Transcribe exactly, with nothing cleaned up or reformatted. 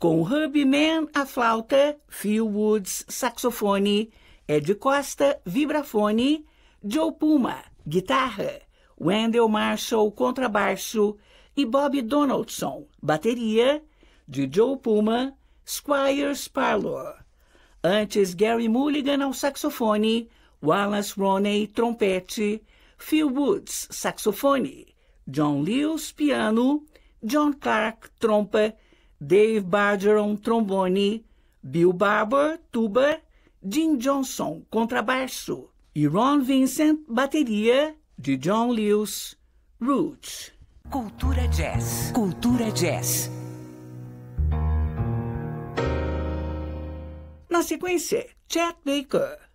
com Herbie Mann à flauta, Phil Woods saxofone, Ed Costa vibrafone, Joe Puma guitarra, Wendell Marshall contrabaixo e Bob Donaldson bateria, de Joe Puma, Squires Parlor. Antes, Gary Mulligan ao saxofone, Wallace Roney trompete, Phil Woods saxofone, John Lewis piano, John Clark trompa, Dave Bargeron trombone, Bill Barber tuba, Jim Johnson contrabaixo e Ron Vincent bateria, de John Lewis, Roots. Cultura Jazz. Cultura Jazz. Na sequência, Chet Baker.